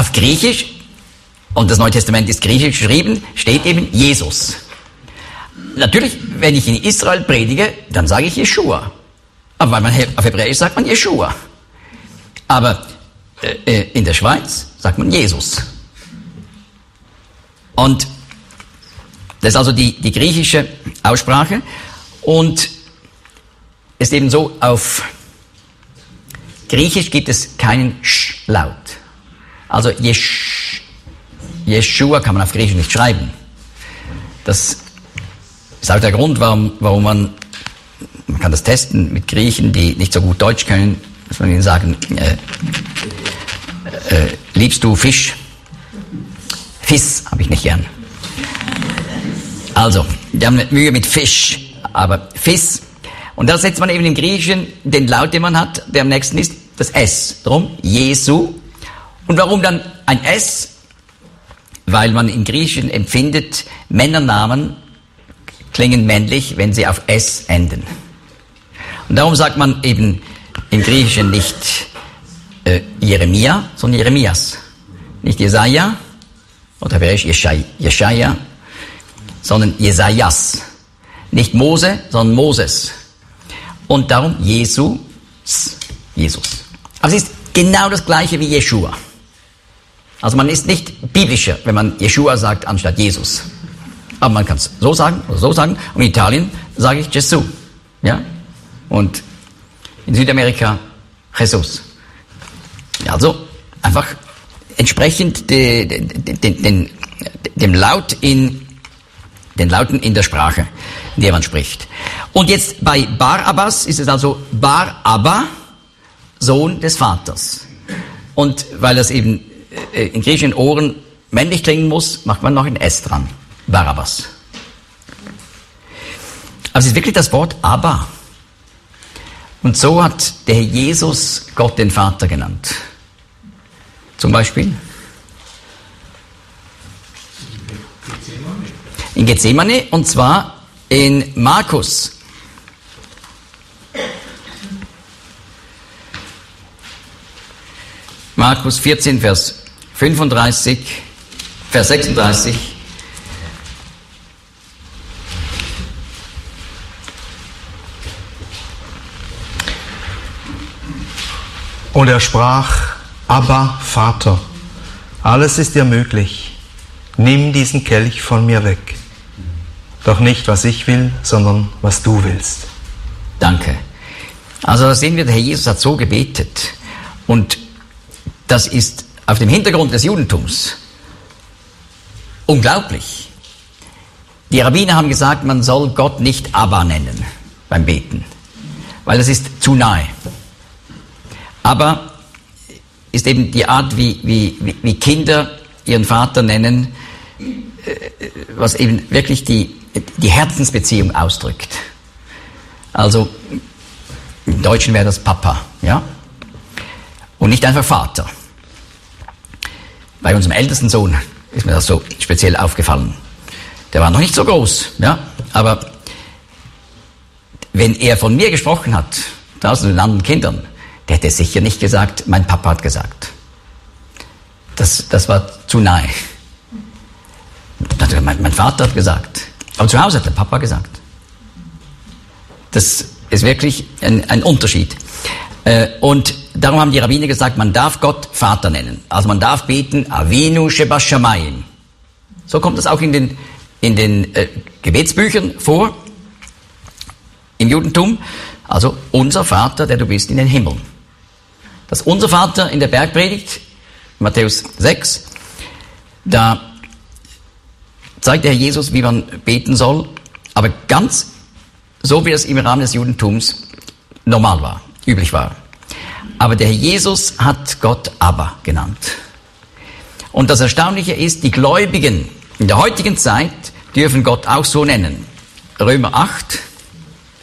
auf Griechisch, und das Neue Testament ist griechisch geschrieben, steht eben Jesus. Natürlich, wenn ich in Israel predige, dann sage ich Jeshua. Aber weil man auf Hebräisch sagt man Jeshua. Aber in der Schweiz sagt man Jesus. Und das ist also die griechische Aussprache. Und es ist eben so, auf Griechisch gibt es keinen Sch-Laut. Also Jeshua kann man auf Griechisch nicht schreiben. Das ist auch der Grund, warum man kann das testen mit Griechen, die nicht so gut Deutsch können, dass man ihnen sagen, liebst du Fisch? Fiss habe ich nicht gern. Also, die haben Mühe mit Fisch, aber Fiss. Und da setzt man eben im Griechischen den Laut, den man hat, der am nächsten ist, das S. Darum Jesu. Und warum dann ein S? Weil man im Griechischen empfindet, Männernamen klingen männlich, wenn sie auf S enden. Und darum sagt man eben im Griechischen nicht Jeremia, sondern Jeremias. Nicht Jesaja oder Hebräisch Jeschaya, sondern Jesajas. Nicht Mose, sondern Moses. Und darum Jesus. Aber es ist genau das gleiche wie Jeshua. Also man ist nicht biblischer, wenn man Jeshua sagt, anstatt Jesus. Aber man kann es so sagen oder so sagen. Und in Italien sage ich Gesù. Ja? Und in Südamerika Jesus. Ja, also einfach entsprechend dem Laut den Lauten in der Sprache, in der man spricht. Und jetzt bei Barabbas ist es also Bar-Abba, Sohn des Vaters. Und weil das eben in griechischen Ohren männlich klingen muss, macht man noch ein S dran. Barabbas. Aber es ist wirklich das Wort Abba. Und so hat der Herr Jesus Gott den Vater genannt. Zum Beispiel in Gethsemane, und zwar in Markus. Markus 14, Vers 35, Vers 36. Und er sprach, Abba, Vater, alles ist dir möglich. Nimm diesen Kelch von mir weg. Doch nicht, was ich will, sondern was du willst. Danke. Also da sehen wir, der Herr Jesus hat so gebetet. Und das ist auf dem Hintergrund des Judentums unglaublich. Die Rabbiner haben gesagt, man soll Gott nicht Abba nennen beim Beten, weil das ist zu nahe. Aber ist eben die Art, wie Kinder ihren Vater nennen, was eben wirklich die Herzensbeziehung ausdrückt. Also im Deutschen wäre das Papa, ja? Und nicht einfach Vater. Bei unserem ältesten Sohn ist mir das so speziell aufgefallen. Der war noch nicht so groß, ja? Aber wenn er von mir gesprochen hat, draußen mit den anderen Kindern, der hätte sicher nicht gesagt, mein Papa hat gesagt. Das war zu nahe. Mein Vater hat gesagt. Aber zu Hause hat der Papa gesagt. Das ist wirklich ein Unterschied. Und darum haben die Rabbiner gesagt, man darf Gott Vater nennen. Also man darf beten, Avinu Shebashamayim. So kommt es auch in den Gebetsbüchern vor, im Judentum. Also unser Vater, der du bist in den Himmeln. Das unser Vater in der Bergpredigt, Matthäus 6, da zeigt der Herr Jesus, wie man beten soll, aber ganz so, wie es im Rahmen des Judentums normal war, üblich war. Aber der Herr Jesus hat Gott Abba genannt. Und das Erstaunliche ist, die Gläubigen in der heutigen Zeit dürfen Gott auch so nennen. Römer 8,